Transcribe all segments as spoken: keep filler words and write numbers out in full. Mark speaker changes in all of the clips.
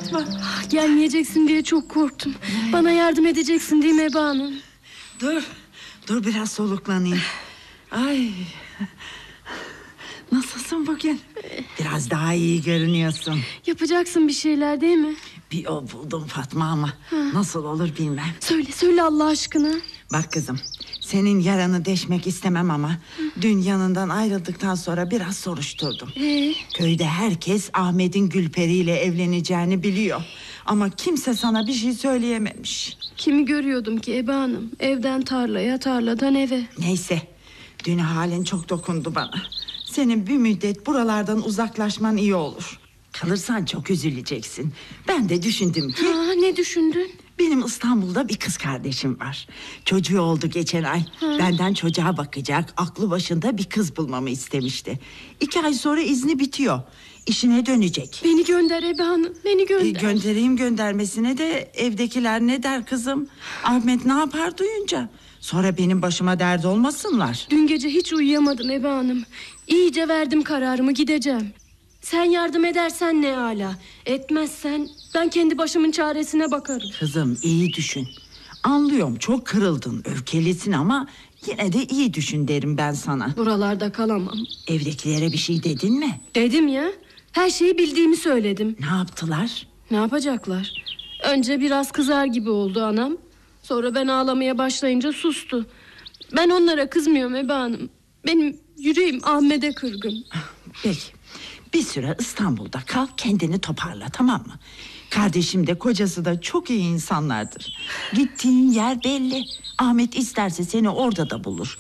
Speaker 1: Fatma.
Speaker 2: Gelmeyeceksin diye çok korktum. Bana yardım edeceksin değil mi Ebe Hanım?
Speaker 1: Dur, dur biraz soluklanayım. Ay, nasılsın bugün? Biraz daha iyi görünüyorsun.
Speaker 2: Yapacaksın bir şeyler değil mi?
Speaker 1: Bir o buldum Fatma ama ha. Nasıl olur bilmem.
Speaker 2: Söyle söyle Allah aşkına.
Speaker 1: Bak kızım, senin yaranı deşmek istemem ama Hı. dün yanından ayrıldıktan sonra biraz soruşturdum.
Speaker 2: Ee?
Speaker 1: Köyde herkes Ahmet'in Gülperi ile evleneceğini biliyor. Ama kimse sana bir şey söyleyememiş.
Speaker 2: Kimi görüyordum ki Ebe Hanım? Evden tarlaya, tarladan eve.
Speaker 1: Neyse, dün halin çok dokundu bana. Senin bir müddet buralardan uzaklaşman iyi olur. Kalırsan çok üzüleceksin. Ben de düşündüm ki...
Speaker 2: Ha, ne düşündün?
Speaker 1: Benim İstanbul'da bir kız kardeşim var. Çocuğu oldu geçen ay. Ha. Benden çocuğa bakacak, aklı başında bir kız bulmamı istemişti. İki ay sonra izni bitiyor. İşine dönecek.
Speaker 2: Beni gönder Ebe Hanım, beni gönder.
Speaker 1: E, göndereyim göndermesine de evdekiler ne der kızım? Ahmet ne yapar duyunca? Sonra benim başıma dert olmasınlar.
Speaker 2: Dün gece hiç uyuyamadım Ebe Hanım. İyice verdim kararımı, gideceğim. Sen yardım edersen ne ala. Etmezsen ben kendi başımın çaresine bakarım.
Speaker 1: Kızım iyi düşün. Anlıyorum çok kırıldın, öfkelisin ama yine de iyi düşün derim ben sana.
Speaker 2: Buralarda kalamam.
Speaker 1: Evdekilere bir şey dedin mi?
Speaker 2: Dedim ya. Her şeyi bildiğimi söyledim.
Speaker 1: Ne yaptılar?
Speaker 2: Ne yapacaklar? Önce biraz kızar gibi oldu anam. Sonra ben ağlamaya başlayınca sustu. Ben onlara kızmıyorum Ebe Hanım. Benim yüreğim Ahmet'e kırgın.
Speaker 1: Peki. Bir süre İstanbul'da kal, kendini toparla, tamam mı? Kardeşim de kocası da çok iyi insanlardır. Gittiğin yer belli. Ahmet isterse seni orada da bulur.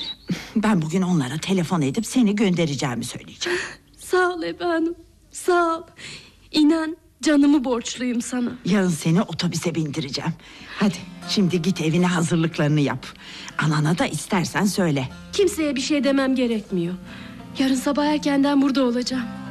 Speaker 1: Ben bugün onlara telefon edip seni göndereceğimi söyleyeceğim.
Speaker 2: Sağ ol Ebe Hanım, sağ ol. İnan canımı borçluyum sana.
Speaker 1: Yarın seni otobüse bindireceğim. Hadi şimdi git evine hazırlıklarını yap. Anana da istersen söyle.
Speaker 2: Kimseye bir şey demem gerekmiyor. Yarın sabah erkenden burada olacağım.